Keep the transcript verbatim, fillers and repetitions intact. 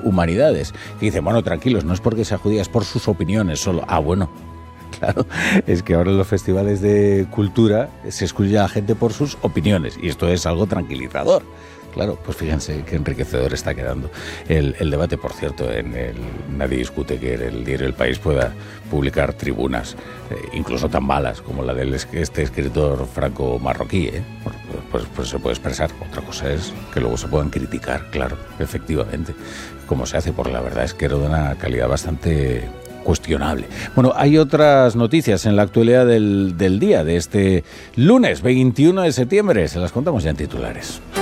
humanidades. Que dicen, bueno, tranquilos, no es porque sea judía, es por sus opiniones solo. Ah, bueno. Claro, es que ahora en los festivales de cultura se escucha a la gente por sus opiniones y esto es algo tranquilizador. Claro, pues fíjense qué enriquecedor está quedando el, el debate. Por cierto, en el, nadie discute que el diario El País pueda publicar tribunas, eh, incluso tan malas como la de este escritor franco-marroquí, ¿eh? Bueno, pues, pues se puede expresar. Otra cosa es que luego se puedan criticar, claro, efectivamente, como se hace, porque la verdad es que era de una calidad bastante cuestionable. Bueno, hay otras noticias en la actualidad del, del día, de este lunes veintiuno de septiembre, se las contamos ya en titulares.